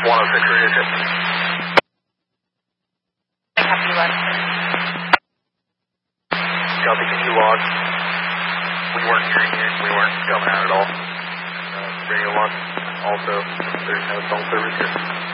106 radio check. Copy, log. Copy, can you log? We weren't hearing you. We weren't coming out at all. Radio log. Also, there's no phone service here.